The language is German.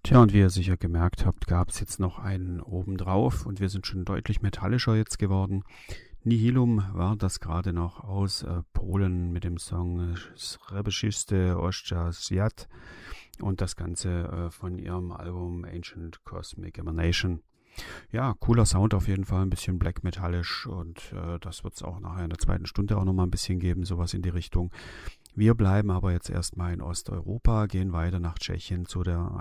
Tja, und wie ihr sicher gemerkt habt, gab es jetzt noch einen obendrauf und wir sind schon deutlich metallischer jetzt geworden. Nihilum war das gerade noch aus Polen mit dem Song Srebeczyste Oszcza Świat und das Ganze von ihrem Album Ancient Cosmic Emanation. Ja, cooler Sound auf jeden Fall, ein bisschen black metallisch und das wird es auch nachher in der zweiten Stunde auch nochmal ein bisschen geben, sowas in die Richtung. Wir bleiben aber jetzt erstmal in Osteuropa, gehen weiter nach Tschechien zu der